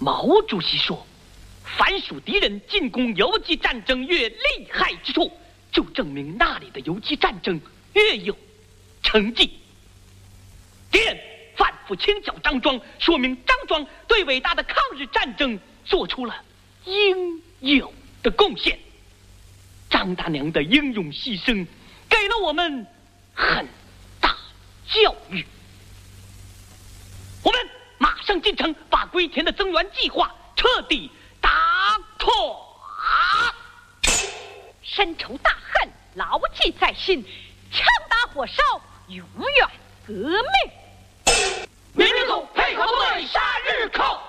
毛主席说，凡属敌人进攻游击战争越厉害之处，就证明那里的游击战争越有成绩。敌人反复清剿张庄，说明张庄对伟大的抗日战争做出了应有的贡献。张大娘的英勇牺牲给了我们很大教育。我们马上进城，把归田的增援计划彻底打垮。 深仇大恨，牢记在心，枪打火烧，永远革命。 民兵组配合部队杀日寇。